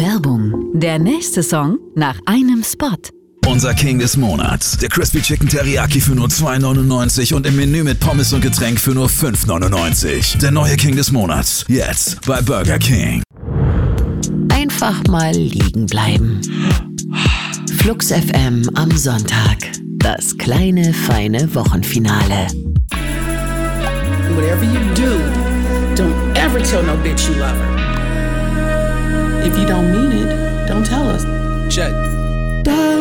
Werbung. Der nächste Song nach einem Spot. Unser King des Monats. Der Crispy Chicken Teriyaki für nur $2,99 und im Menü mit Pommes und Getränk für nur $5,99. Der neue King des Monats. Jetzt bei Burger King. Einfach mal liegen bleiben. Flux FM am Sonntag. Das kleine, feine Wochenfinale. Whatever you do, don't ever tell no bitch you love her. If you don't mean it, don't tell us. Check.